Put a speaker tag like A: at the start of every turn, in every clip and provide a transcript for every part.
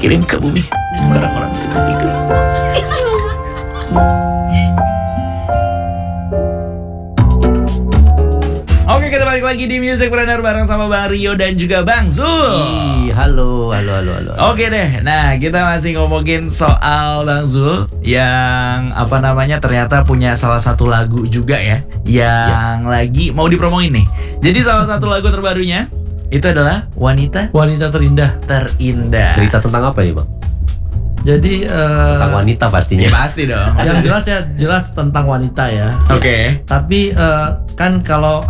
A: kirim ke bumi. Orang-orang seperti itu.
B: Oke, kita balik lagi di Musicpreneur bareng sama Bang Rio dan juga Bang Zul.
C: Halo.
B: Oke deh, nah kita masih ngomongin soal Bang Zul yang ternyata punya salah satu lagu juga ya yang lagi mau dipromoin nih. Jadi salah satu lagu terbarunya itu adalah Wanita
D: Terindah.
C: Cerita tentang apa nih, Bang?
D: Jadi
C: Tentang wanita pastinya.
B: Ya, pasti dong.
D: yang jelas tentang wanita ya.
B: Oke.
D: Tapi kan kalau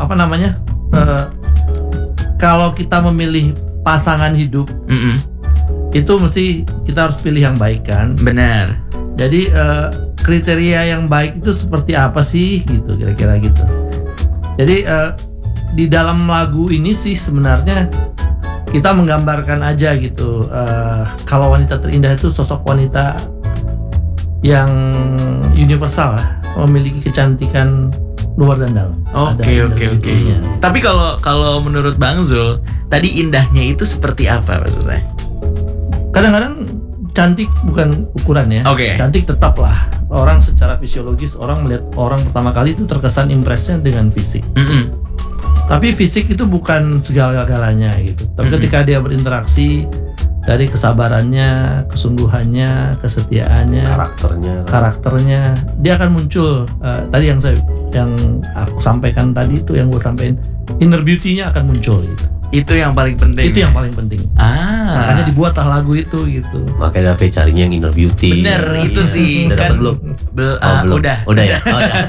D: kalau kita memilih pasangan hidup itu mesti kita harus pilih yang baik kan.
B: Benar.
D: Jadi kriteria yang baik itu seperti apa sih gitu kira-kira gitu. Jadi di dalam lagu ini sih sebenarnya kita menggambarkan aja gitu kalau wanita terindah itu sosok wanita yang universal lah, memiliki kecantikan luar dan dalam.
B: Oke. Tapi kalau menurut Bang Zul, tadi indahnya itu seperti apa maksudnya?
D: Kadang-kadang cantik bukan ukuran ya.
B: Oke.
D: Cantik tetap lah. Orang secara fisiologis orang melihat orang pertama kali itu terkesan impresnya dengan fisik. Tapi fisik itu bukan segala-galanya gitu. Tapi ketika dia berinteraksi, dari kesabarannya, kesungguhannya, kesetiaannya, karakternya, dia akan muncul. Tadi yang aku sampaikan tadi itu yang gue sampaikan, inner beauty-nya akan muncul gitu.
B: Itu yang paling penting.
D: Itu yang paling penting. Makanya dibuatlah lagu itu gitu.
C: Makanya David carinya yang inner beauty.
B: Bener, itu sih.
C: Udah
B: Kan
C: dapet belum?
B: belum.
C: Udah ya.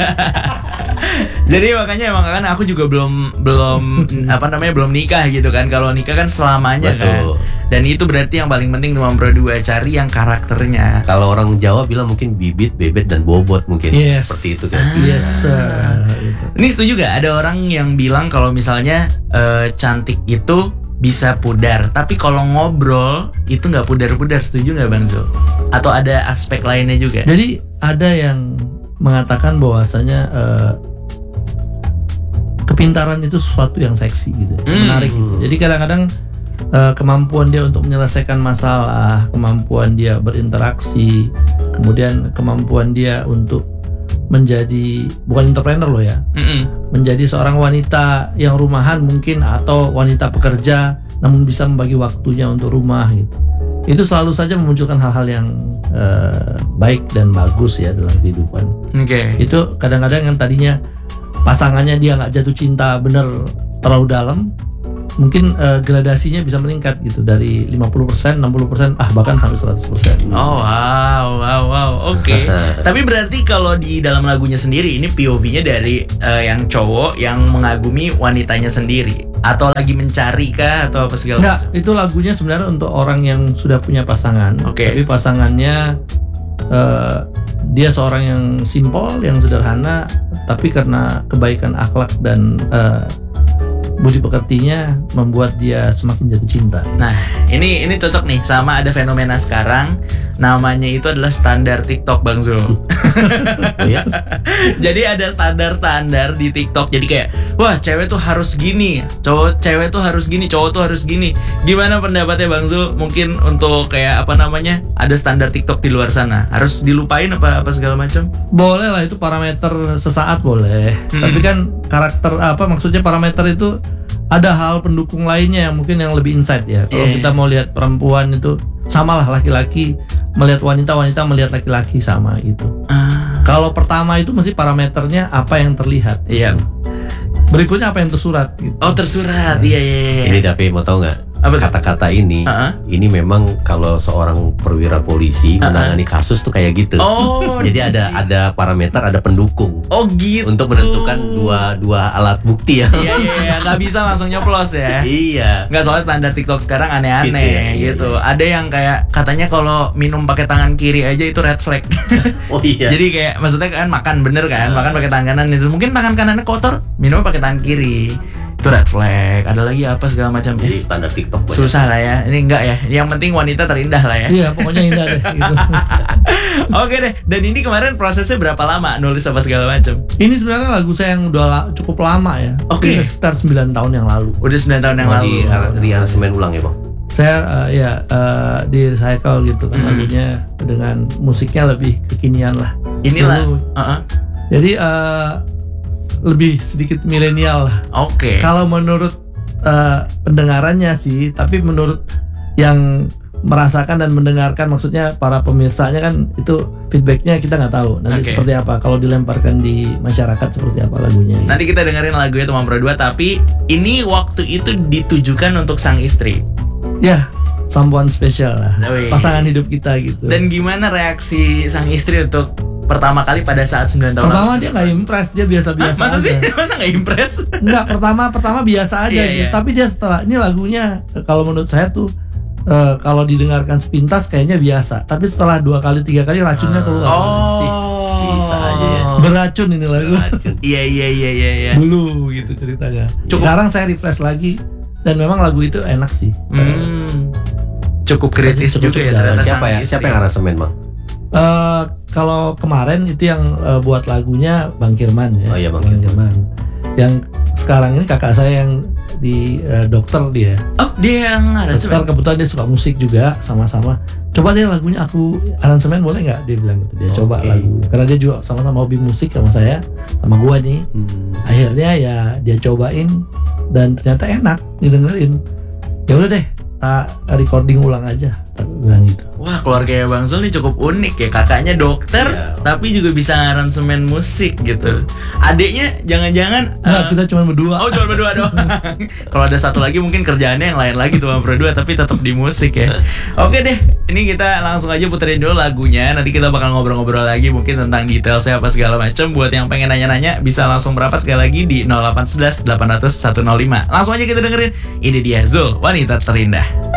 B: Jadi makanya emang kan aku juga belum belum nikah gitu kan. Kalau nikah kan selamanya.
C: Betul.
B: Kan. Dan itu berarti yang paling penting nomor 2 cari yang karakternya.
C: Kalau orang Jawa bilang mungkin bibit, bebet, dan bobot mungkin.
D: Yes.
C: Seperti itu kan.
D: Yes.
B: Ini setuju gak ada orang yang bilang kalau misalnya cantik itu bisa pudar, tapi kalau ngobrol itu nggak pudar-pudar. Setuju nggak Bang Zul? Atau ada aspek lainnya juga?
D: Jadi ada yang mengatakan bahwasanya kepintaran itu sesuatu yang seksi gitu, menarik gitu. Jadi kadang-kadang kemampuan dia untuk menyelesaikan masalah, kemampuan dia berinteraksi, kemudian kemampuan dia untuk menjadi bukan entrepreneur loh ya, menjadi seorang wanita yang rumahan mungkin atau wanita pekerja namun bisa membagi waktunya untuk rumah gitu. Itu selalu saja memunculkan hal-hal yang baik dan bagus ya dalam kehidupan. Itu kadang-kadang yang tadinya pasangannya dia nggak jatuh cinta bener terlalu dalam, mungkin gradasinya bisa meningkat gitu dari 50%, 60%, bahkan sampai 100%.
B: Oh wow. Oke. Tapi berarti kalau di dalam lagunya sendiri ini POV-nya dari yang cowok yang mengagumi wanitanya sendiri atau lagi mencari kah atau apa segala macam?
D: Itu lagunya sebenarnya untuk orang yang sudah punya pasangan. Tapi pasangannya dia seorang yang simple, yang sederhana, tapi karena kebaikan akhlak dan budi pekertinya membuat dia semakin jatuh cinta.
B: Nah, ini cocok nih sama ada fenomena sekarang, namanya itu adalah standar TikTok Bang Zul.
C: Oh ya?
B: Jadi ada standar-standar di TikTok. Jadi kayak, wah cewek tuh harus gini, cewek tuh harus gini, cowok tuh harus gini. Gimana pendapatnya Bang Zul? Mungkin untuk kayak ada standar TikTok di luar sana, harus dilupain apa segala macam?
D: Boleh lah, itu parameter sesaat boleh. Tapi kan karakter maksudnya parameter itu ada hal pendukung lainnya yang mungkin yang lebih insight ya. Kalau kita mau lihat perempuan itu samalah, laki-laki melihat wanita, wanita melihat laki-laki sama gitu. Kalau pertama itu mesti parameternya apa yang terlihat.
B: Iya.
D: Berikutnya apa yang tersurat gitu.
B: Oh, tersurat. Iya.
C: Ini David mau tahu nggak? Kata-kata ini memang kalau seorang perwira polisi menangani kasus tuh kayak gitu.
B: Oh.
C: Jadi ada parameter, ada pendukung.
B: Oh gitu.
C: Untuk menentukan dua alat bukti ya.
B: Iya, nggak bisa langsung nyoplos ya.
C: Iya.
B: Nggak, soalnya standar TikTok sekarang aneh-aneh gitu.
C: Iya.
B: Ada yang kayak katanya kalau minum pakai tangan kiri aja itu red flag.
C: Oh iya.
B: Jadi kayak maksudnya kan makan bener kan, makan pakai tangan kanan itu. Mungkin tangan kanannya kotor, minum pakai tangan kiri. Itu red flag. Ada lagi apa segala macam.
C: Jadi standar TikTok banyak.
B: Susah lah ya. Ini enggak ya. Yang penting wanita terindah lah ya.
D: Iya, pokoknya indah deh gitu.
B: Oke deh. Dan ini kemarin prosesnya berapa lama nulis apa segala macam?
D: Ini sebenarnya lagu saya yang udah cukup lama ya.
B: Oke.
D: Sekitar 9 tahun yang lalu.
B: Udah 9 tahun yang lalu.
C: Di aransemen ulang ya Bang?
D: saya di recycle gitu kan lagunya dengan musiknya lebih kekinian lah.
B: Inilah.
D: Dulu. Jadi lebih sedikit milenial lah.
B: Oke.
D: Kalau menurut pendengarannya sih, tapi menurut yang merasakan dan mendengarkan, maksudnya para pemirsanya kan itu feedbacknya kita nggak tahu nanti seperti apa kalau dilemparkan di masyarakat seperti apa lagunya.
B: Nanti kita dengerin lagunya Tuan Pro 2, tapi ini waktu itu ditujukan untuk sang istri.
D: Ya, someone special lah, pasangan hidup kita gitu.
B: Dan gimana reaksi sang istri untuk pertama kali pada saat 9 tahun
D: pertama dia nggak impress, dia biasa-biasa
B: masa
D: aja.
B: sih? Masa nggak impress?
D: Enggak, pertama biasa aja gitu. Tapi dia setelah ini lagunya kalau menurut saya tuh kalau didengarkan sepintas kayaknya biasa, tapi setelah 2 kali 3 kali racunnya keluar.
C: Bisa aja ya.
D: Beracun ini lagu.
B: Iya.
D: Dulu gitu ceritanya. Sekarang saya refresh lagi dan memang lagu itu enak sih.
B: Cukup kritis juga ya ternyata.
C: Siapa yang aransemen, Bang?
D: Kalau kemarin itu yang buat lagunya Bang Kirman ya.
C: Oh iya, Bang Kirman.
D: Yang sekarang ini kakak saya yang di dokter dia.
B: Oh, dia yang aransemen.
D: Dokter, kebetulan dia suka musik juga sama-sama. Coba deh lagunya aku aransemen boleh nggak? Dia bilang gitu. Dia coba lagunya. Karena dia juga sama-sama hobi musik sama saya, sama gua nih. Akhirnya ya dia cobain dan ternyata enak didengerin. Ya udah deh, recording ulang aja. Bilang gitu.
B: Wah, keluarganya Bang Zul nih cukup unik ya. Kakaknya dokter, tapi juga bisa aransemen musik gitu. Adiknya jangan-jangan
D: Nah, kita cuma berdua.
B: Oh, cuma berdua doang. Kalau ada satu lagi mungkin kerjaannya yang lain lagi tuh Bang berdua, tapi tetap di musik ya. Oke deh, ini kita langsung aja puterin dulu lagunya. Nanti kita bakal ngobrol-ngobrol lagi mungkin tentang detailnya apa segala macam. Buat yang pengen nanya-nanya bisa langsung merapat sekali lagi di 0811 800 105. Langsung aja kita dengerin. Ini dia Zul, Wanita Terindah.